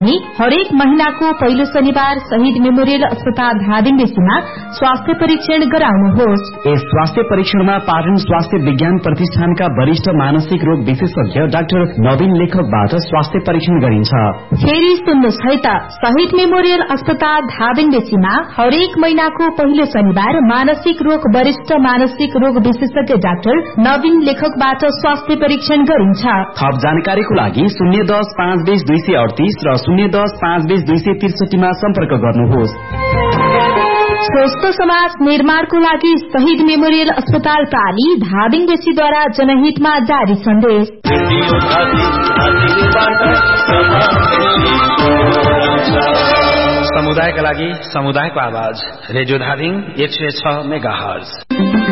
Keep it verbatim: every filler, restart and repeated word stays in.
हरेक महीनाको पहिलो शनिबार शहीद मेमोरियल अस्पताल धादिङ बेसीमा स्वास्थ्य परीक्षण गराउनुहोस्। यस स्वास्थ्य परीक्षणमा पाटन स्वास्थ्य विज्ञान प्रतिष्ठानका वरिष्ठ मानसिक रोग विशेषज्ञ डाक्टर नवीन लेखकबाट स्वास्थ्य परीक्षण गरिन्छ। फेरि सुन्नुहोस् है त, शहीद मेमोरियल अस्पताल धादिङ बेसीमा हरेक महीनाको पहिलो शनिबार मानसिक रोग वरिष्ठ मानसिक रोग विशेषज्ञ डाक्टर नवीन लेखकबाट स्वास्थ्य परीक्षण गरिन्छ। थप जानकारीको लागि शून्य दस पाँच बीस दुई सय अडतीस र शून्य दस पाँच बीस दुई सय त्रिसठीमा सम्पर्क गर्नुहोस्। स्वस्थ समाज निर्माणको लागि शहीद मेमोरियल अस्पताल प्राली धादिङ बेसीद्वारा जनहितमा जारी सन्देश। समुदायका लागि समुदायको आवाज रेडियो धादिङ एक सय छ मेगा हर्ज।